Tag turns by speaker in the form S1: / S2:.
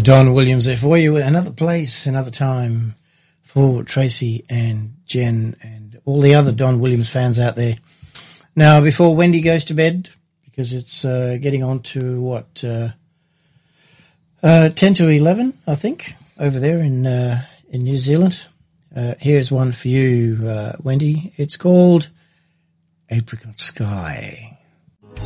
S1: Don Williams there for you. Another place, another time for Tracy and Jen and all the other Don Williams fans out there. Now, before Wendy goes to bed, because it's getting on to 10 to 11, I think, over there in New Zealand. Here's one for you, Wendy. It's called Apricot Sky.